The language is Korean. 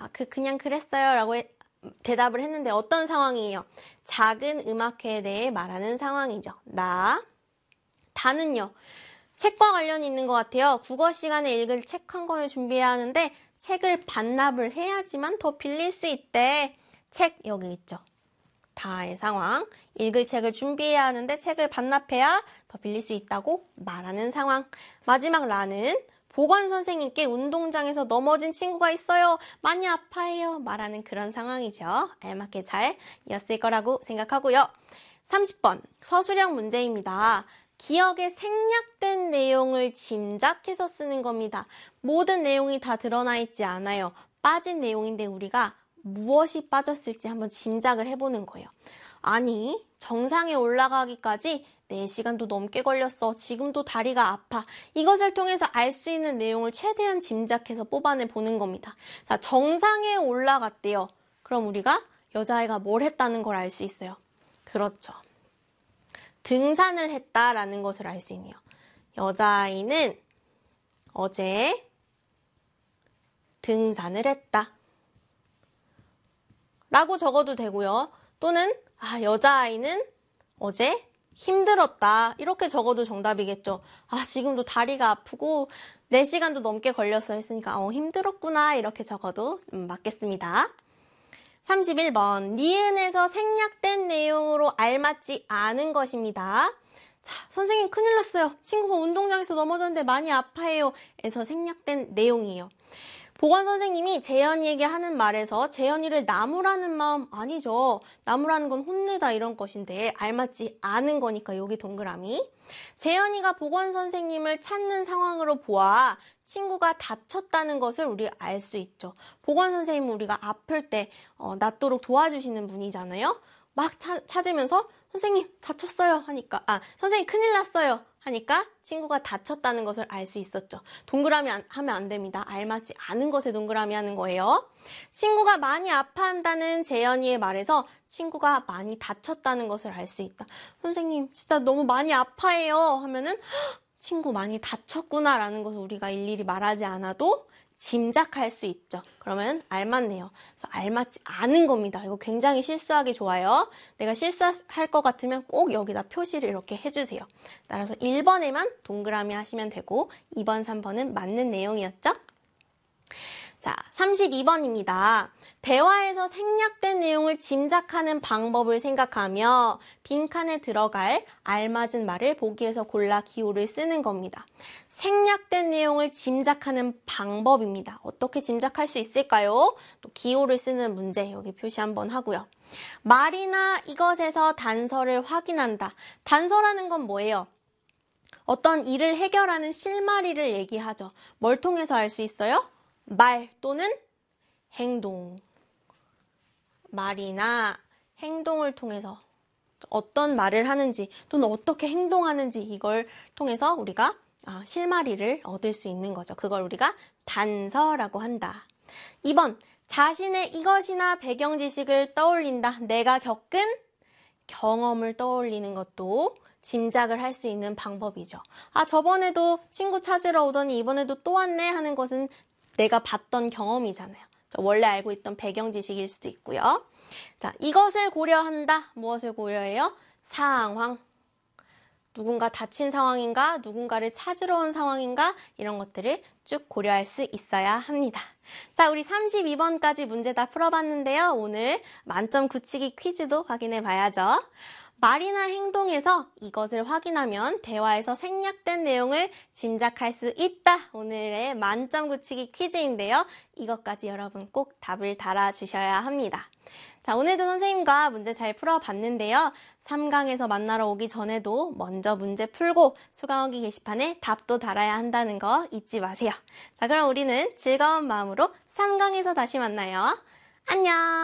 그냥 그랬어요 라고 대답을 했는데 어떤 상황이에요? 작은 음악회에 대해 말하는 상황이죠. 다는요. 책과 관련이 있는 것 같아요. 국어 시간에 읽을 책 한 권을 준비해야 하는데 책을 반납을 해야지만 더 빌릴 수 있대. 책 여기 있죠. 다의 상황. 읽을 책을 준비해야 하는데 책을 반납해야 더 빌릴 수 있다고 말하는 상황. 마지막 라는 보건 선생님께 운동장에서 넘어진 친구가 있어요. 많이 아파해요. 말하는 그런 상황이죠. 알맞게 잘 이었을 거라고 생각하고요. 30번 서술형 문제입니다. 기억에 생략된 내용을 짐작해서 쓰는 겁니다. 모든 내용이 다 드러나 있지 않아요. 빠진 내용인데 우리가 무엇이 빠졌을지 한번 짐작을 해보는 거예요. 아니, 정상에 올라가기까지 4시간도 넘게 걸렸어. 지금도 다리가 아파. 이것을 통해서 알 수 있는 내용을 최대한 짐작해서 뽑아내 보는 겁니다. 자, 정상에 올라갔대요. 그럼 우리가 여자아이가 뭘 했다는 걸 알 수 있어요. 그렇죠. 등산을 했다라는 것을 알 수 있네요. 여자아이는 어제 등산을 했다. 라고 적어도 되고요. 또는 여자아이는 어제 힘들었다. 이렇게 적어도 정답이겠죠. 지금도 다리가 아프고 4시간도 넘게 걸렸어 했으니까 힘들었구나. 이렇게 적어도 맞겠습니다. 31번 니은에서 생략된 내용으로 알맞지 않은 것입니다. 자, 선생님 큰일 났어요. 친구가 운동장에서 넘어졌는데 많이 아파해요. 에서 생략된 내용이에요. 보건 선생님이 재현이에게 하는 말에서 재현이를 나무라는 마음 아니죠. 나무라는 건 혼내다 이런 것인데 알맞지 않은 거니까 여기 동그라미. 재현이가 보건 선생님을 찾는 상황으로 보아 친구가 다쳤다는 것을 우리 알 수 있죠. 보건 선생님은 우리가 아플 때 낫도록 도와주시는 분이잖아요. 막 찾으면서 선생님 다쳤어요 하니까 선생님 큰일 났어요 하니까 친구가 다쳤다는 것을 알 수 있었죠. 동그라미 하면 안 됩니다. 알맞지 않은 것에 동그라미 하는 거예요. 친구가 많이 아파한다는 재현이의 말에서 친구가 많이 다쳤다는 것을 알 수 있다. 선생님 진짜 너무 많이 아파해요 하면은 친구 많이 다쳤구나 라는 것을 우리가 일일이 말하지 않아도 짐작할 수 있죠. 그러면 알맞네요. 그래서 알맞지 않은 겁니다. 이거 굉장히 실수하기 좋아요. 내가 실수할 것 같으면 꼭 여기다 표시를 이렇게 해주세요. 따라서 1번에만 동그라미 하시면 되고 2번, 3번은 맞는 내용이었죠? 자, 32번입니다. 대화에서 생략된 내용을 짐작하는 방법을 생각하며 빈칸에 들어갈 알맞은 말을 보기에서 골라 기호를 쓰는 겁니다. 생략된 내용을 짐작하는 방법입니다. 어떻게 짐작할 수 있을까요? 또 기호를 쓰는 문제 여기 표시 한번 하고요. 말이나 이것에서 단서를 확인한다. 단서라는 건 뭐예요? 어떤 일을 해결하는 실마리를 얘기하죠. 뭘 통해서 알 수 있어요? 말 또는 행동. 말이나 행동을 통해서 어떤 말을 하는지 또는 어떻게 행동하는지 이걸 통해서 우리가 실마리를 얻을 수 있는 거죠. 그걸 우리가 단서라고 한다. 2번, 자신의 이것이나 배경 지식을 떠올린다. 내가 겪은 경험을 떠올리는 것도 짐작을 할 수 있는 방법이죠. 저번에도 친구 찾으러 오더니 이번에도 또 왔네 하는 것은 내가 봤던 경험이잖아요. 원래 알고 있던 배경 지식일 수도 있고요. 자, 이것을 고려한다. 무엇을 고려해요? 상황. 누군가 다친 상황인가? 누군가를 찾으러 온 상황인가? 이런 것들을 쭉 고려할 수 있어야 합니다. 자, 우리 32번까지 문제 다 풀어봤는데요. 오늘 만점 굳히기 퀴즈도 확인해 봐야죠. 말이나 행동에서 이것을 확인하면 대화에서 생략된 내용을 짐작할 수 있다. 오늘의 만점 굳히기 퀴즈인데요. 이것까지 여러분 꼭 답을 달아주셔야 합니다. 자, 오늘도 선생님과 문제 잘 풀어봤는데요. 3강에서 만나러 오기 전에도 먼저 문제 풀고 수강후기 게시판에 답도 달아야 한다는 거 잊지 마세요. 자, 그럼 우리는 즐거운 마음으로 3강에서 다시 만나요. 안녕!